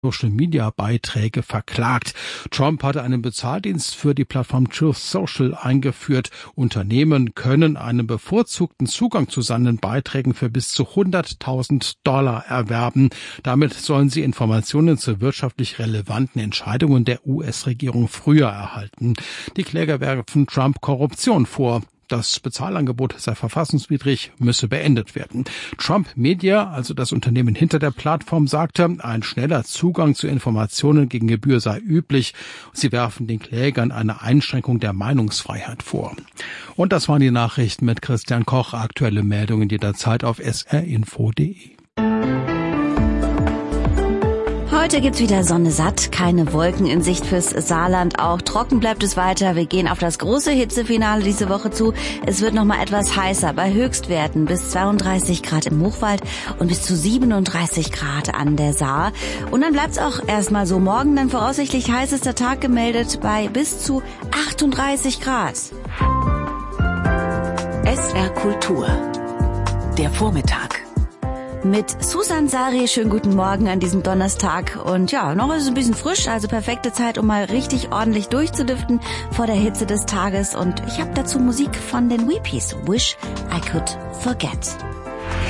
Social-Media-Beiträge verklagt. Trump hatte einen Bezahldienst für die Plattform Truth Social eingeführt. Unternehmen können einen bevorzugten Zugang zu seinen Beiträgen für bis zu $100.000 erwerben. Damit sollen sie Informationen zu wirtschaftlich relevanten Entscheidungen der US-Regierung früher erhalten. Die Kläger werfen Trump Korruption vor. Das Bezahlangebot sei verfassungswidrig, müsse beendet werden. Trump Media, also das Unternehmen hinter der Plattform, sagte, ein schneller Zugang zu Informationen gegen Gebühr sei üblich. Sie werfen den Klägern eine Einschränkung der Meinungsfreiheit vor. Und das waren die Nachrichten mit Christian Koch. Aktuelle Meldungen jederzeit auf srinfo.de. Heute gibt's wieder Sonne satt, keine Wolken in Sicht fürs Saarland. Auch trocken bleibt es weiter. Wir gehen auf das große Hitzefinale diese Woche zu. Es wird noch mal etwas heißer, bei Höchstwerten bis 32 Grad im Hochwald und bis zu 37 Grad an der Saar. Und dann bleibt's auch erstmal so. Morgen dann voraussichtlich heißester Tag gemeldet bei bis zu 38 Grad. SR Kultur. Der Vormittag. Mit Susan Sari, schönen guten Morgen an diesem Donnerstag. Und ja, noch ist es ein bisschen frisch, also perfekte Zeit, um mal richtig ordentlich durchzulüften vor der Hitze des Tages. Und ich habe dazu Musik von den Weepies, Wish I Could Forget.